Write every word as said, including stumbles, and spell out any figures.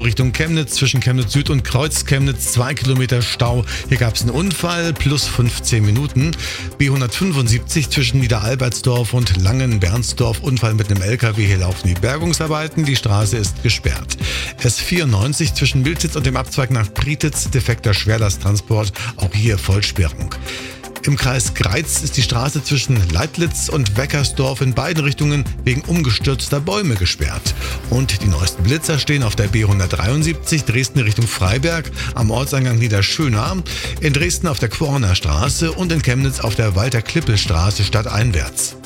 Richtung Chemnitz zwischen Chemnitz Süd und Kreuz Chemnitz zwei Kilometer Stau. Hier gab es einen Unfall, plus fünfzehn Minuten. B hundertfünfundsiebzig zwischen Niederalbertsdorf und Langen-Bernsdorf, Unfall mit einem L K W. Hier laufen die Bergungsarbeiten. Die Straße ist gesperrt. S vierundneunzig zwischen Miltitz und dem Abzweig nach Prietitz, defekter Schwerlasttransport. Auch hier Vollsperrung. Im Kreis Greiz ist die Straße zwischen Leidlitz und Weckersdorf in beiden Richtungen wegen umgestürzter Bäume gesperrt. Und die neuesten Blitzer stehen auf der B hundertdreiundsiebzig Dresden Richtung Freiberg am Ortseingang Niederschöna, in Dresden auf der Quorner Straße und in Chemnitz auf der Walter-Klippel-Straße stadteinwärts.